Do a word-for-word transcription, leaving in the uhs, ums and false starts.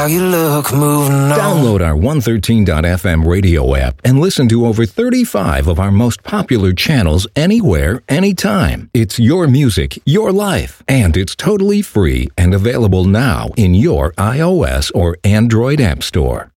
How you look moving on. Download our one thirteen dot f m radio app and listen to over thirty-five of our most popular channels anywhere, anytime. It's your music, your life, and it's totally free and available now in your iOS or Android app store.